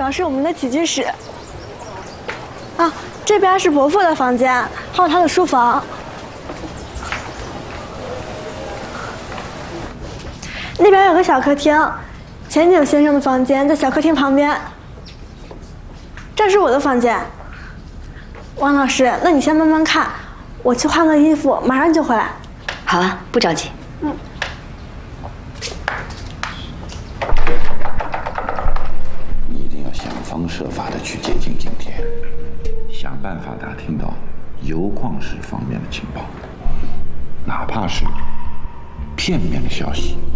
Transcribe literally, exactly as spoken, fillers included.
主要是我们的起居室。啊，这边是伯父的房间，还有他的书房。那边有个小客厅，前景先生的房间在小客厅旁边。这是我的房间。王老师，那你先慢慢看，我去换个衣服，马上就回来。 好啊，不着急。 嗯。 你一定要想方设法的去接近景天，想办法打听到油矿石方面的情报，哪怕是片面的消息。